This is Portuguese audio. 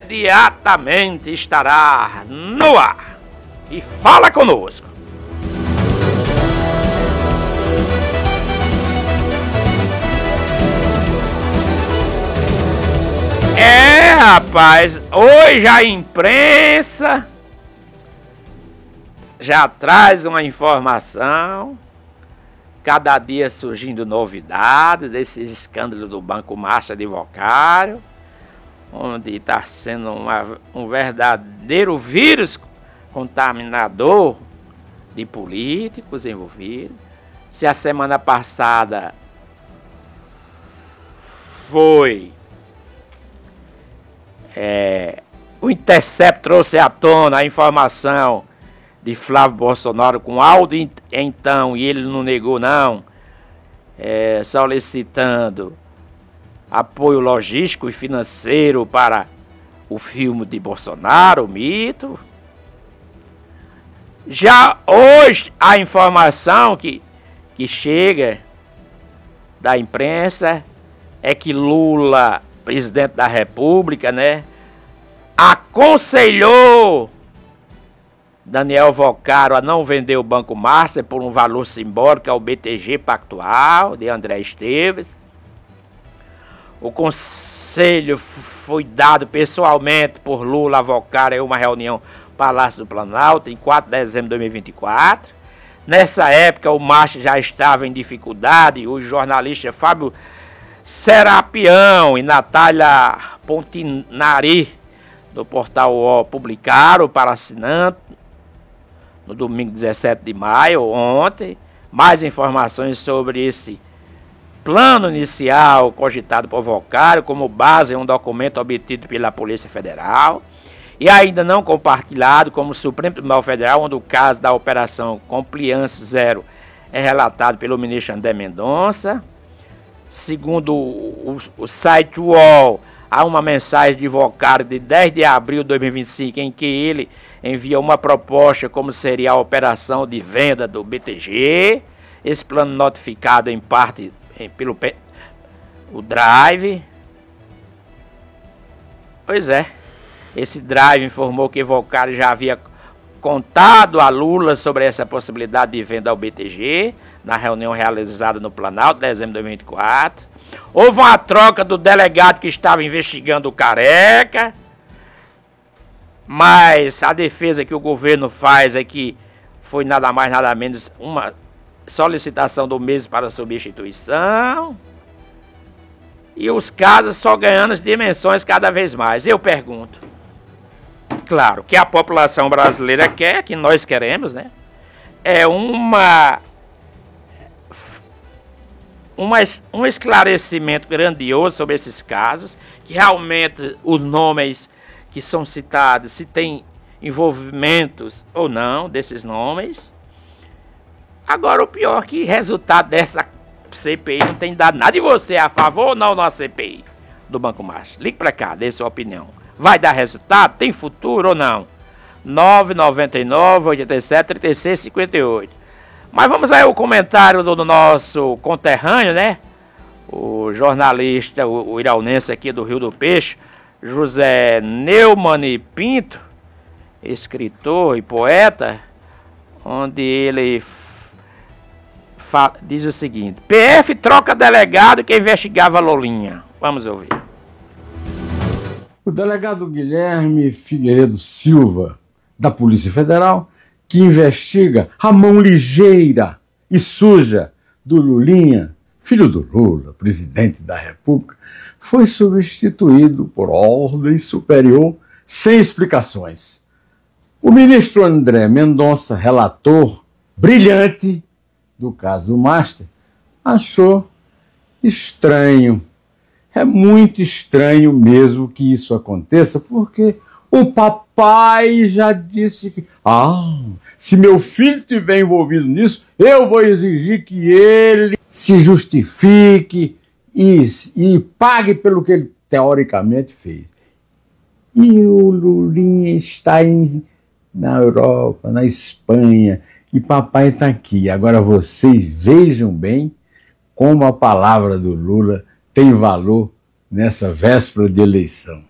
imediatamente estará no ar. E fala conosco. Rapaz, hoje a imprensa já traz uma informação, cada dia surgindo novidades desse escândalo do Banco Master Advocário, onde está sendo um verdadeiro vírus contaminador de políticos envolvidos. Se a semana passada foi o Intercept trouxe à tona a informação de Flávio Bolsonaro com áudio então, e ele não negou não, solicitando apoio logístico e financeiro para o filme de Bolsonaro, o mito. Já hoje a informação que chega da imprensa é que Lula, presidente da República, né, aconselhou Daniel Vocaro a não vender o Banco Master por um valor simbólico ao BTG Pactual, de André Esteves. O conselho foi dado pessoalmente por Lula a Vocaro em uma reunião no Palácio do Planalto, em 4 de dezembro de 2024. Nessa época, o Master já estava em dificuldade. Os jornalistas Fábio Serapião e Natália Pontinari, do Portal O, publicaram para assinante no domingo 17 de maio, ontem, mais informações sobre esse plano inicial cogitado por Vocaro como base em um documento obtido pela Polícia Federal e ainda não compartilhado como Supremo Tribunal Federal, onde o caso da Operação Compliance Zero é relatado pelo ministro André Mendonça. Segundo o site UOL, há uma mensagem de Vocaro de 10 de abril de 2025 em que ele envia uma proposta como seria a operação de venda do BTG. Esse plano notificado em parte pelo o Drive. Pois é, esse Drive informou que Vocaro já havia contado a Lula sobre essa possibilidade de venda ao BTG na reunião realizada no Planalto, em dezembro de 2024. Houve uma troca do delegado que estava investigando o Careca, mas a defesa que o governo faz é que foi nada mais nada menos uma solicitação do mesmo para substituição. E os casos só ganhando dimensões cada vez mais. Eu pergunto, claro, que a população brasileira quer, que nós queremos, né? É um esclarecimento grandioso sobre esses casos, que realmente os nomes que são citados, se tem envolvimentos ou não desses nomes. Agora, o pior é que resultado dessa CPI não tem dado nada. E você é a favor ou não da CPI do Banco Master? Ligue para cá, dê sua opinião. Vai dar resultado? Tem futuro ou não? 999 87 36 58. Mas vamos aí ao comentário do nosso conterrâneo, né? O jornalista, o iraunense aqui do Rio do Peixe, José Neumann Pinto, escritor e poeta, onde ele diz o seguinte: PF troca delegado que investigava Lolinha. Vamos ouvir. O delegado Guilherme Figueiredo Silva, da Polícia Federal, que investiga a mão ligeira e suja do Lulinha, filho do Lula, presidente da República, foi substituído por ordem superior sem explicações. O ministro André Mendonça, relator brilhante do caso Master, achou estranho. É muito estranho mesmo que isso aconteça, porque o papai já disse que, se meu filho estiver envolvido nisso, eu vou exigir que ele se justifique e pague pelo que ele teoricamente fez. E o Lulinha está na Europa, na Espanha, e papai está aqui. Agora vocês vejam bem como a palavra do Lula tem valor nessa véspera de eleição.